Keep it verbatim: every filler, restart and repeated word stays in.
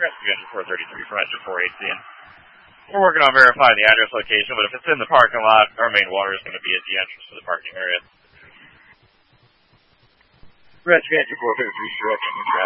Rescue Engine four thirty-three from Extra four eighteen. We're working on verifying the address location, but if it's in the parking lot, our main water is going to be at the entrance to the parking area. Rescue Engine four thirty-three, correct.